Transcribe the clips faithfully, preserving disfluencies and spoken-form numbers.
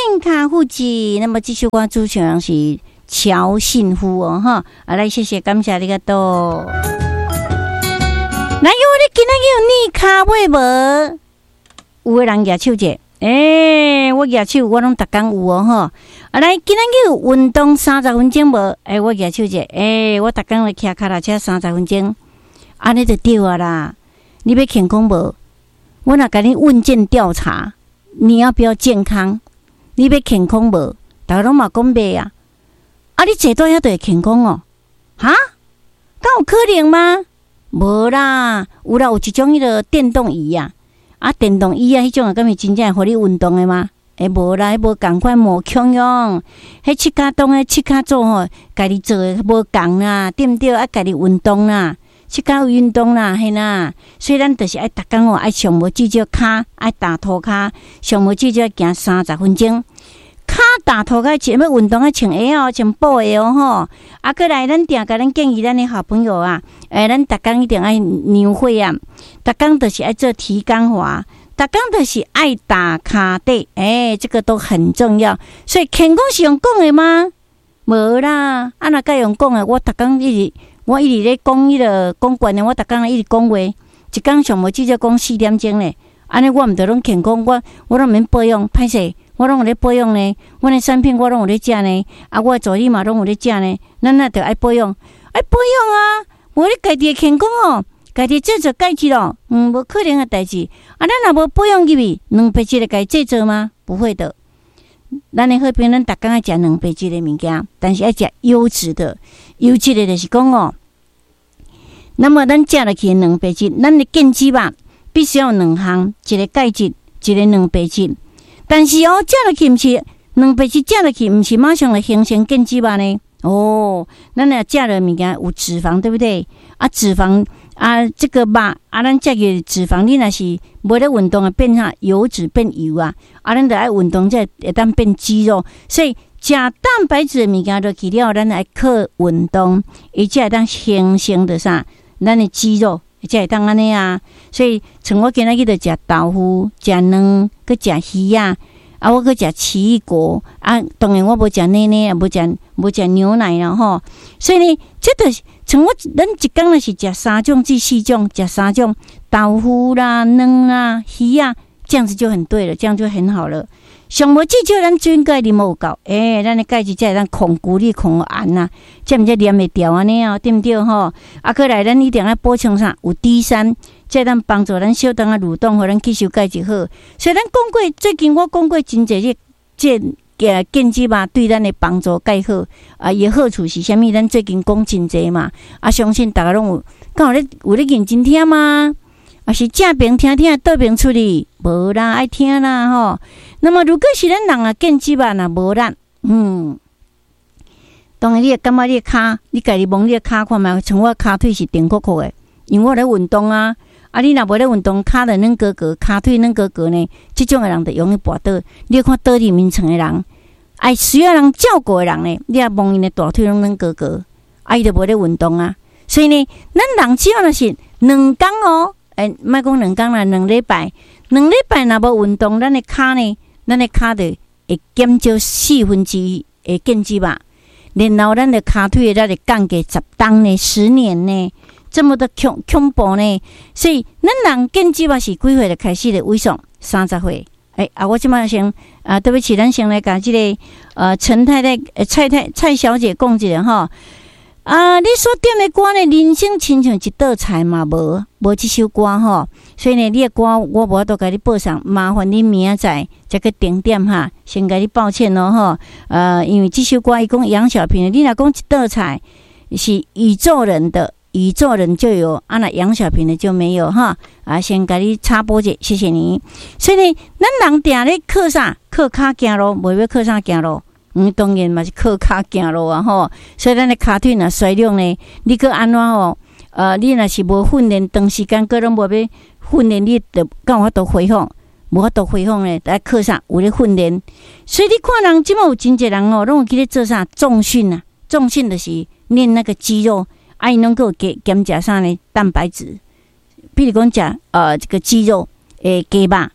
健康护己。那么继续关注全人是乔幸福哦哈，啊来谢谢感谢你个多。那有你今仔有你卡尾无？有个人举手者，诶、欸，我举手我拢逐工有哦哈。啊来今仔有运动三十分钟无？诶、欸，我举手者，诶、欸，我逐工来骑脚踏车三十分钟，安尼就对啊啦。你要健康无？我若甲你问卷调查，你要不要健康？你要健康无？大家拢嘛讲袂啊。啊，你坐倒遐就会健康哦？哈？敢有可能吗？无啦，有啦，有一种迄个电动椅啊，啊，电动椅啊，迄种啊，敢是真正会互你运动的吗？诶，无啦，迄无共款无强用，迄七脚动诶，七脚做吼，家己做诶无共啦，对毋对？啊，家己运动啦。去搞运动啦，嘿啦，所以咱就是爱逐工哦，爱上无至少骹爱打拖骹，上无至少行三十分钟。骹打拖骹，前要运动啊，穿鞋哦，穿布鞋哦吼。啊，过来咱定甲咱建议咱的好朋友啊，诶，咱逐工一定爱牛会啊，逐工就是爱做提肛滑，逐工就是爱打骹底，诶，这个都很重要。所以健康是用讲的吗？无啦，啊若甲用讲的，我逐工一直。我一直咧讲迄个讲惯的，我逐工一直讲话，一工上无至少讲四点钟咧。安尼我毋着拢健康，我我拢免保养，歹势，我拢有咧保养呢。阮的产品我拢有咧食呢，啊，我的助理嘛拢有咧食呢。咱那着爱保养，爱保养啊！无你家己的健康哦，家己做做代志咯，嗯，无可能的代志。啊，咱若无保养入去，两辈子就家己做吗？不会的。咱的好朋友，咱逐工爱食两辈子的物件，但是爱食优质的，优质的就是讲哦。那么咱食落去两倍质，咱的健脂吧必须要两项，一个钙质，一个两倍质。但是哦，食落去毋是两倍质，食落去毋是马上来形成健脂吧呢？哦，咱若食了物件有脂肪，对不对？啊，脂肪啊，这个吧啊，咱食个脂肪，你若是无咧运动啊，变啥油脂变油啊？啊，咱着爱运动才会当变肌肉，所以。食蛋白质的物件落去了，咱来靠运动，伊才会当形成的啥？咱的肌肉，才会当安尼啊。所以，像我今仔日着食豆腐、食卵、佮食鱼啊，啊，我佮食奇异果啊。当然，我无食奶奶，无食无食牛奶啦吼。所以呢，这着、就是像我咱一工若是食三种至四种，食三种豆腐啦、卵啦、鱼啊，这样子就很对了，这样就很好了。上无至少咱水钙啉有够，诶、欸，咱的钙质才会咱控骨力控按呐，这毋才黏会掉安尼哦，对毋对吼？啊，过来咱一定要补充啥？有 D 三，才咱帮助咱小肠啊蠕动，互咱吸收钙质好。所以咱讲过，最近我讲过真侪这这呃健脂吧，对咱的帮助介好啊，伊好处是啥物？咱最近讲真侪嘛，啊，相信大家拢有，敢有咧有咧认真听吗？啊，是正边听听，倒边出去，无啦，爱听啦吼。那么，如果是咱人啊健脂吧，若无力，嗯，当然你会感觉你的骹，你家己摸你的骹看觅，像我骹腿是顶扣扣的，因为我咧运动啊。啊，你若无咧运动，骹就软格格，骹腿软格格呢，这种的人就容易跋倒。你看倒伫面床的人，爱需要人照顾的人呢，你也摸因的大腿拢软格格，啊，伊就无咧运动啊。所以呢，咱人只要若是两工哦，诶，莫讲两工啦，两礼拜，两礼拜若无运动，咱的骹呢？咱的骹就会减少四分之一的健脂吧，然后咱的骹腿才会降低十档呢，十年呢，这么的恐恐怖呢。所以咱人健脂吧是几岁就开始的萎缩？三十岁。哎啊，我即马先啊，对不起，咱先来甲即、这个呃陈太太、蔡太蔡小姐讲一下吼。啊，你所点的歌呢？人生亲像一道菜嘛，无无这首歌吼，所以呢，你的歌我无法度甲你报上，麻烦你明仔载再去点点哈，先甲你抱歉咯吼。呃，因为这首歌伊讲杨小萍，你若讲一道菜是宇宙人的，宇宙人就有，啊那杨小萍的就没有哈。啊，先甲你插播者，谢谢你。所以呢，咱人定咧靠啥？靠骹行路，袂要靠啥行路？嗯，当然嘛是靠骹行路啊吼，所以咱的骹腿若衰弱呢，你搁安怎吼？呃，你若是无训练，长时间搁拢无要训练，你就敢有法度恢复？无法度恢复呢？来靠啥？有咧训练。所以你看人即马有真侪人哦，拢有去咧做啥重训啊？重训就是练那个肌肉，啊，因拢搁有减减食啥呢？蛋白质，比如讲食呃这个鸡肉诶鸡肉。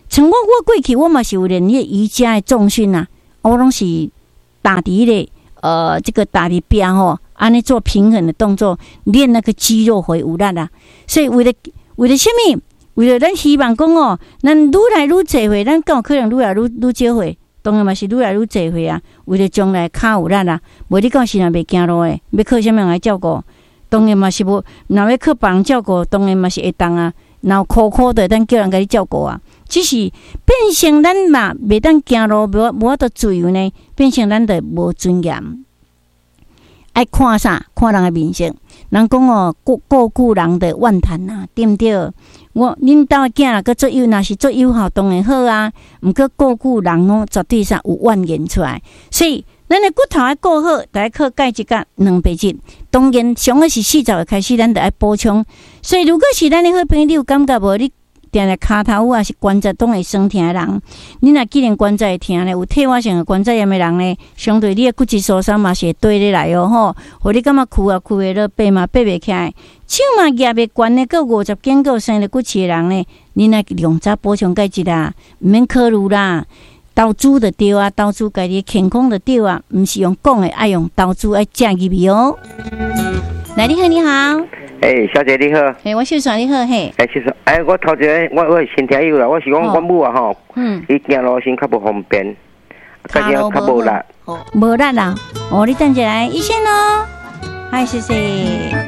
像我我过去我嘛是有练迄瑜伽的重训啊，我拢是打伫咧呃这个打伫边吼，安尼做平衡的动作，练那个肌肉会有力啊。所以为了为了什么？为了咱希望讲哦，咱愈来愈济岁，咱敢有可能愈来愈愈少岁，当然嘛是愈来愈济岁啊。为了将来较有力啊，无你到时若袂行路诶，要靠什么人来照顾？当然嘛是无，若要靠别人照顾，当然嘛是会当啊。然后苦苦的，咱叫人甲你照顾啊。只是变成咱嘛袂当行路，无无法度自由呢，变成咱的无尊严。爱看啥？看人的面色。人讲哦，顾顾顾人的万谈呐，对不对？我恁兜的囝若个做友，若是做友好，当然好啊。毋过顾顾人哦，绝对上有万言出来。所以咱的骨头要顾好，就要靠钙质甲蛋白质。当然，上个是四十岁开始，咱就要补充。所以，如果是咱的好朋友，你有感觉无？你定定骹头啊，是关节拢会酸痛的人，你若既然关节会痛咧，有退化性的关节炎的人咧，相对你的骨质疏松嘛是会对你来哦吼，互你感觉屈啊屈袂落，爬嘛爬袂起来，手嘛举袂悬咧，够五十斤够生了骨气的人咧，你若量早补充钙质啦，毋免考虑啦。投资就对啊，投资家己健康就对啊，毋是用讲的，爱用投资爱正入去哦。来，你好，你好。 诶、欸，小姐你好。 诶，我秀爽你好嘿。 诶，秀爽，诶，我头一个我我身体有啦，我是讲我母啊吼， 嗯， 伊行路先较不方便，加上较无力， 无力啦。哦，你等一下，医生哦，嗨，谢谢。